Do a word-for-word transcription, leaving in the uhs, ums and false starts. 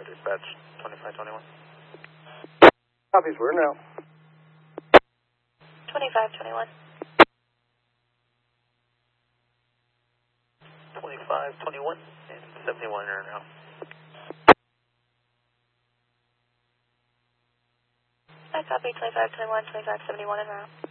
dispatch twenty-five twenty-one. Copies, we're now. twenty-five twenty-one. twenty-five twenty-one and seventy-one are now. I copy twenty-five twenty-one, twenty-five seventy-one and route.